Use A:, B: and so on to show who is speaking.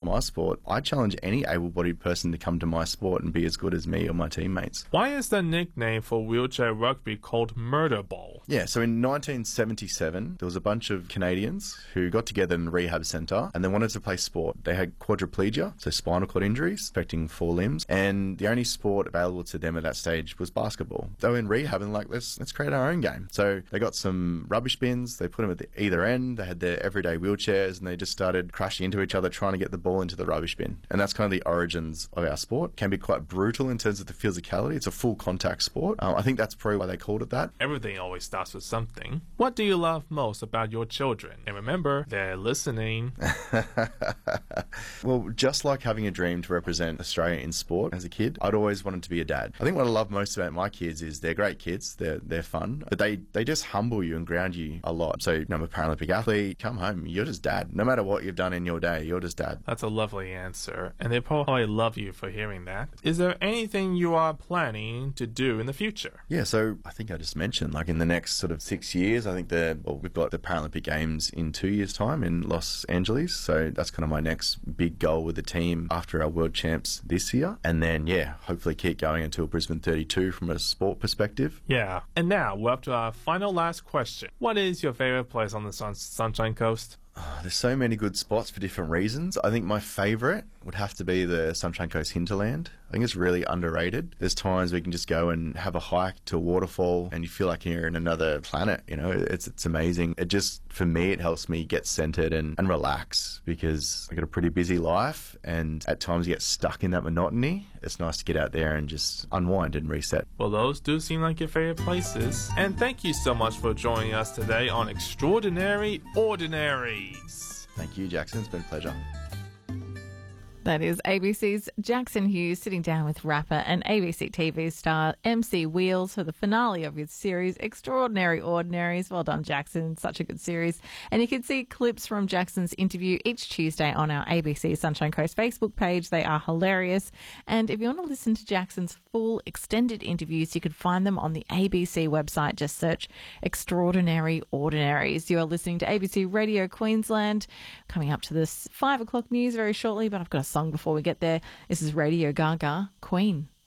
A: my sport, I challenge any able-bodied person to come to my sport and be as good as me or my teammates.
B: Why is the nickname for wheelchair rugby called Murder Ball?
A: Yeah, so in 1977, there was a bunch of Canadians who got together in a rehab centre and they wanted to play sport. They had quadriplegia, so spinal cord injuries affecting 4 limbs, and the only sport available to them at that stage was basketball. They were in rehab and like, let's create our own game. So they got some rubbish bins, they put them at either end, they had their everyday wheelchairs, and they just started crashing into each other trying to get the ball into the rubbish bin. And that's kind of the origins of our sport. It can be quite brutal in terms of the physicality. It's a full contact sport. I think that's probably why they called it that.
B: Everything always starts with something. What do you love most about your children? And remember, they're listening.
A: Well, just like having a dream to represent Australia in sport as a kid, I'd always wanted to be a dad. I think what I love most about my kids is they're great kids, they're fun, but they just humble you and ground you a lot. So, I'm a Paralympic athlete, come home, you're just dad. No matter what you've done in your day, you're just dad.
B: That's a lovely answer, and they probably love you for hearing that. Is there anything you are planning to do in the future?
A: Yeah, so I think I just mentioned, like in the next sort of 6 years, I think we've got the Paralympic Games in 2 years' time in Los Angeles. So that's kind of my next big goal with the team after our World Champs this year. And then, hopefully keep going until Brisbane 32 from a sport perspective.
B: Yeah. And now we're up to our final last question. What is your favorite place on the Sunshine Coast?
A: There's so many good spots for different reasons. I think my favourite would have to be the Sunshine Coast hinterland. I think it's really underrated. There's times we can just go and have a hike to a waterfall and you feel like you're in another planet, it's amazing. It just, for me, it helps me get centred and relax because I got a pretty busy life and at times you get stuck in that monotony. It's nice to get out there and just unwind and reset.
B: Well, those do seem like your favourite places. And thank you so much for joining us today on Extraordinary Ordinaries.
A: Thank you, Jackson. It's been a pleasure.
C: That is ABC's Jackson Hughes sitting down with rapper and ABC TV star MC Wheels for the finale of his series, Extraordinary Ordinaries. Well done, Jackson. Such a good series. And you can see clips from Jackson's interview each Tuesday on our ABC Sunshine Coast Facebook page. They are hilarious. And if you want to listen to Jackson's full extended interviews, you can find them on the ABC website. Just search Extraordinary Ordinaries. You are listening to ABC Radio Queensland. Coming up to this 5 o'clock news very shortly, but I've got a song before we get there. This is Radio Gaga, Queen.